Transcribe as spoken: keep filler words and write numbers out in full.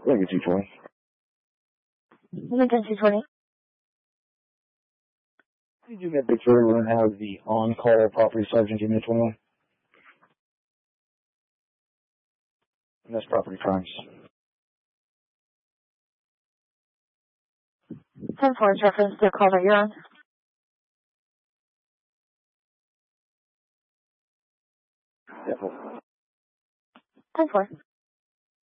Lincoln two twenty. Lincoln two twenty. Can you do me a big favor and have the on-call property sergeant give me a twenty-one? And that's property crimes. ten four is reference to the call that you're on. Yeah, well, ten four.